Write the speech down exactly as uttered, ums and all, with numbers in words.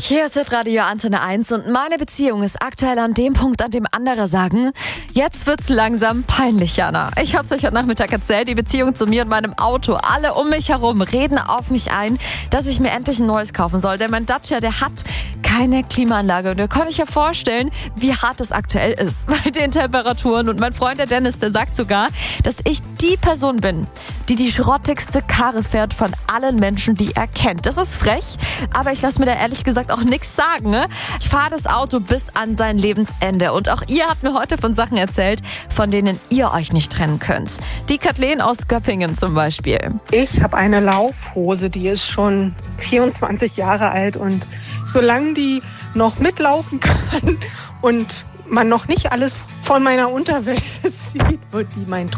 Hier ist Hitradio Antenne eins und meine Beziehung ist aktuell an dem Punkt, an dem andere sagen, jetzt wird's langsam peinlich, Jana. Ich hab's euch heute Nachmittag erzählt, die Beziehung zu mir und meinem Auto. Alle um mich herum reden auf mich ein, dass ich mir endlich ein neues kaufen soll. Denn mein Dacia, der hat keine Klimaanlage. Und da kann ich ja vorstellen, wie hart es aktuell ist bei den Temperaturen. Und mein Freund, der Dennis, der sagt sogar, dass ich die Person bin, die die schrottigste Karre fährt von allen Menschen, die er kennt. Das ist frech, aber ich lasse mir da ehrlich gesagt auch nichts sagen. Ne? Ich fahre das Auto bis an sein Lebensende. Und auch ihr habt mir heute von Sachen erzählt, von denen ihr euch nicht trennen könnt. Die Kathleen aus Göppingen zum Beispiel. Ich habe eine Laufhose, die ist schon vierundzwanzig Jahre alt. Und solange die noch mitlaufen kann und man noch nicht alles von meiner Unterwäsche sieht, wird die mein